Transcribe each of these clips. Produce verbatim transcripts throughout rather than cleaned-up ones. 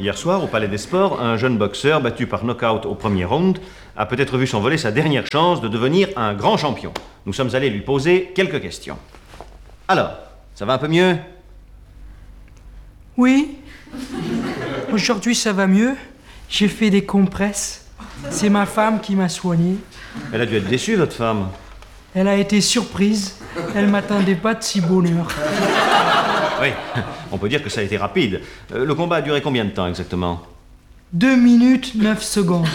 Hier soir, au Palais des Sports, un jeune boxeur battu par knockout au premier round a peut-être vu s'envoler sa dernière chance de devenir un grand champion. Nous sommes allés lui poser quelques questions. Alors, ça va un peu mieux? Oui. Aujourd'hui, ça va mieux. J'ai fait des compresses. C'est ma femme qui m'a soigné. Elle a dû être déçue, votre femme. Elle a été surprise. Elle m'attendait pas de si bonheur. Oui, on peut dire que ça a été rapide. Euh, le combat a duré combien de temps exactement? Deux minutes, neuf secondes.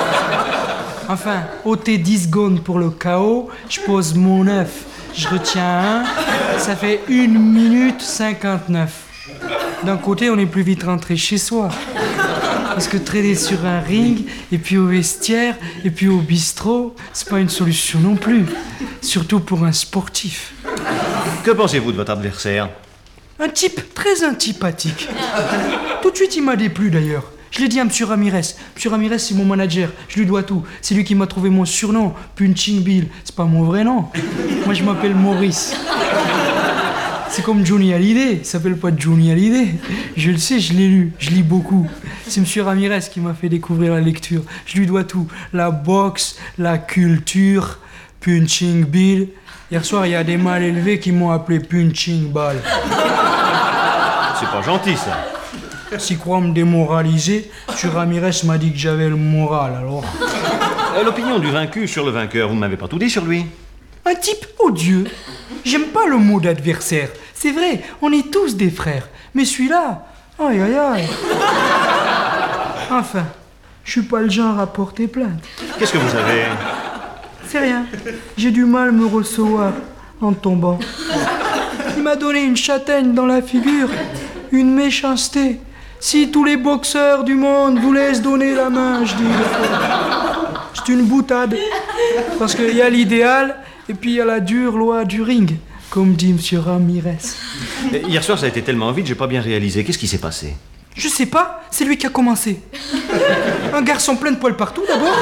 Enfin, ôtez dix secondes pour le K O, je pose mon œuf, je retiens un, ça fait une minute cinquante-neuf. D'un côté, on est plus vite rentré chez soi. Parce que traîner sur un ring, et puis au vestiaire, et puis au bistrot, c'est pas une solution non plus. Surtout pour un sportif. Que pensez-vous de votre adversaire? Un type très antipathique. Tout de suite, il m'a déplu d'ailleurs. Je l'ai dit à M. Ramirez. M. Ramirez, c'est mon manager. Je lui dois tout. C'est lui qui m'a trouvé mon surnom, Punching Bill. C'est pas mon vrai nom. Moi, je m'appelle Maurice. C'est comme Johnny Hallyday. Il s'appelle pas Johnny Hallyday. Je le sais, je l'ai lu. Je lis beaucoup. C'est M. Ramirez qui m'a fait découvrir la lecture. Je lui dois tout. La boxe, la culture, Punching Bill. Hier soir, il y a des mal élevés qui m'ont appelé Punching Ball. C'est pas gentil, ça. Si croit me démoraliser, M. Ramirez m'a dit que j'avais le moral, alors... Euh, L'opinion du vaincu sur le vainqueur, vous ne m'avez pas tout dit sur lui? Un type odieux. J'aime pas le mot d'adversaire. C'est vrai, on est tous des frères. Mais celui-là, aïe aïe aïe. Enfin, je suis pas le genre à porter plainte. Qu'est-ce que vous avez? C'est rien. J'ai du mal à me recevoir en tombant. Il m'a donné une châtaigne dans la figure, une méchanceté. Si tous les boxeurs du monde vous laissent donner la main, je dis, c'est une boutade. Parce qu'il y a l'idéal et puis il y a la dure loi du ring, comme dit M. Ramirez. Hier soir, ça a été tellement vite, j'ai pas bien réalisé. Qu'est-ce qui s'est passé? Je sais pas, c'est lui qui a commencé. Un garçon plein de poils partout d'abord.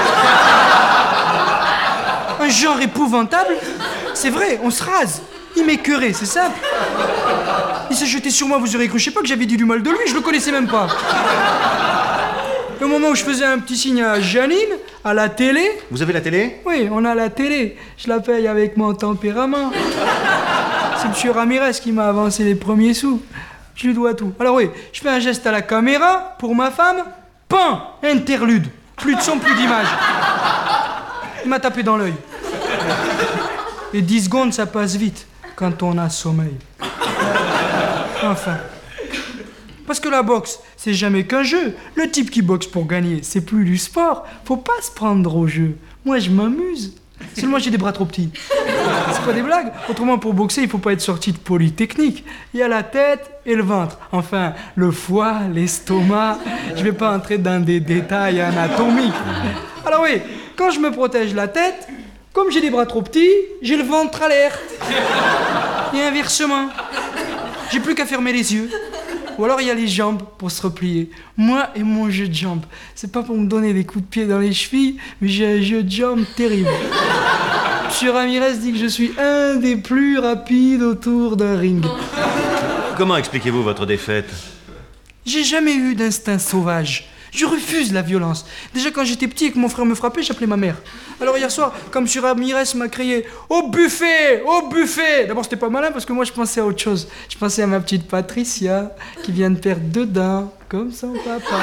Un genre épouvantable. C'est vrai, on se rase. Il m'écœurait, c'est simple. Il s'est jeté sur moi, vous aurez cru, je sais pas que j'avais dit du mal de lui, je le connaissais même pas. Au moment où je faisais un petit signe à Janine, à la télé... Vous avez la télé? Oui, on a la télé. Je la paye avec mon tempérament. C'est M. Ramirez qui m'a avancé les premiers sous. Je lui dois tout. Alors oui, je fais un geste à la caméra, pour ma femme. Pan! Interlude. Plus de son, plus d'image. Il m'a tapé dans l'œil. Et dix secondes, ça passe vite quand on a sommeil. Enfin. Parce que la boxe, c'est jamais qu'un jeu. Le type qui boxe pour gagner, c'est plus du sport. Faut pas se prendre au jeu. Moi, je m'amuse. Seulement, j'ai des bras trop petits. C'est pas des blagues. Autrement, pour boxer, il faut pas être sorti de Polytechnique. Il y a la tête et le ventre. Enfin, le foie, l'estomac. Je vais pas entrer dans des détails anatomiques. Alors oui, quand je me protège la tête, comme j'ai des bras trop petits, j'ai le ventre alerte. Et inversement. J'ai plus qu'à fermer les yeux. Ou alors il y a les jambes pour se replier. Moi et mon jeu de jambes. C'est pas pour me donner des coups de pied dans les chevilles, mais j'ai un jeu de jambes terrible. M. Ramirez dit que je suis un des plus rapides autour d'un ring. Comment expliquez-vous votre défaite? J'ai jamais eu d'instinct sauvage. Je refuse la violence. Déjà quand j'étais petit et que mon frère me frappait, j'appelais ma mère. Alors hier soir, quand M. Ramirez m'a crié « Au buffet! Au buffet !» D'abord c'était pas malin parce que moi je pensais à autre chose. Je pensais à ma petite Patricia qui vient de perdre deux dents, comme son papa.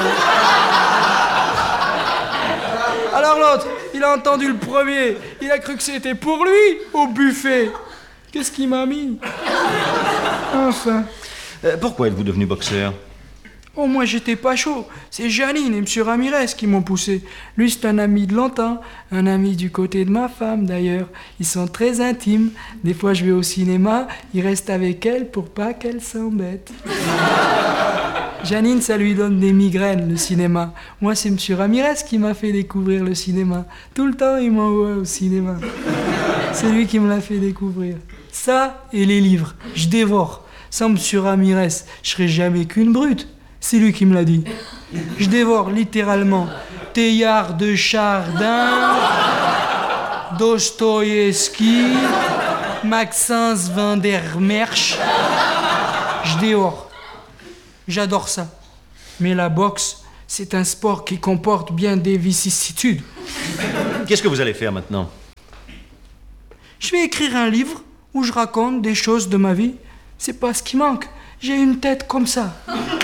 Alors l'autre, il a entendu le premier. Il a cru que c'était pour lui, au buffet. Qu'est-ce qu'il m'a mis? Enfin. Euh, pourquoi êtes-vous devenu boxeur? Oh, moi, j'étais pas chaud. C'est Janine et M. Ramirez qui m'ont poussé. Lui, c'est un ami de longtemps. Un ami du côté de ma femme, d'ailleurs. Ils sont très intimes. Des fois, je vais au cinéma. Il reste avec elle pour pas qu'elle s'embête. Janine, ça lui donne des migraines, le cinéma. Moi, c'est M. Ramirez qui m'a fait découvrir le cinéma. Tout le temps, il m'envoie au cinéma. C'est lui qui me l'a fait découvrir. Ça et les livres. Je dévore. Sans M. Ramirez, je serais jamais qu'une brute. C'est lui qui me l'a dit. Je dévore littéralement Teilhard de Chardin, Dostoïevski, Maxence van der Merch. Je dévore. J'adore ça. Mais la boxe, C'est un sport qui comporte bien des vicissitudes. Qu'est-ce que vous allez faire maintenant? Je vais écrire un livre où je raconte des choses de ma vie. C'est pas ce qui manque. J'ai une tête comme ça.